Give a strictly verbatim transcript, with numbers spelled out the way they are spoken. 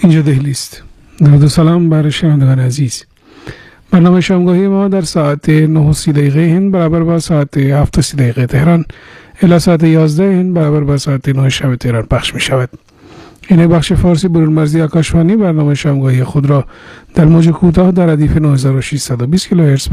اینجا دهلی است. درود و سلام بر شنوندگان عزیز. برنامه شامگاهی ما در ساعت نه و سی دقیقه هند برابر با ساعت هفت و سی دقیقه تهران الی ساعت یازده هند برابر با ساعت نه شب تهران پخش می شود. این بخش فارسی برون مرزی آکاشوانی برنامه شامگاهی خود را در موج کوتاه در ردیف نه هزار و ششصد و بیست کیلوهرتز